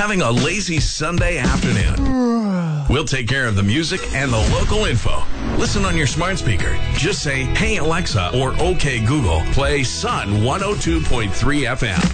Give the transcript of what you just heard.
having a lazy Sunday afternoon? We'll take care of the music and the local info. Listen on your smart speaker. Just say, "Hey Alexa," or "Okay Google, play Sun 102.3 FM."